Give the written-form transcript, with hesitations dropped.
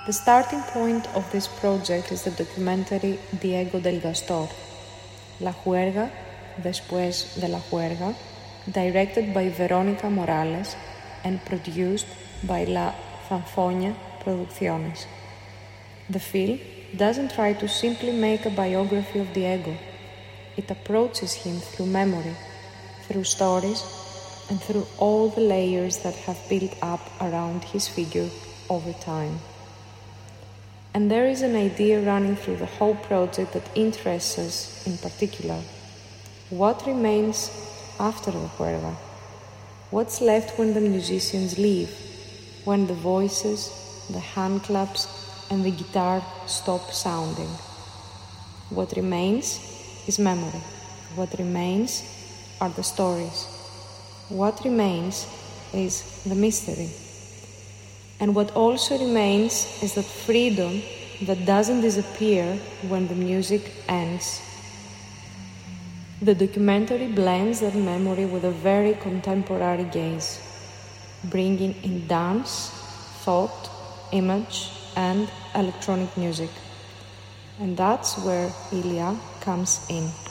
The starting point of this project is the documentary Diego del Gastor, La Juerga, Después de la Juerga, directed by Verónica Morales and produced by La Fanfoña Producciones. The film doesn't try to simply make a biography of Diego. It approaches him through memory, through stories, and through all the layers that have built up around his figure over time. And there is an idea running through the whole project that interests us in particular. What remains after the juerga? What's left when the musicians leave, when the voices, the hand claps, and the guitar stop sounding? What remains is memory. What remains are the stories. What remains is the mystery. And what also remains is that freedom that doesn't disappear when the music ends. The documentary blends that memory with a very contemporary gaze, bringing in dance, thought, image, and electronic music. And that's where Ilya comes in.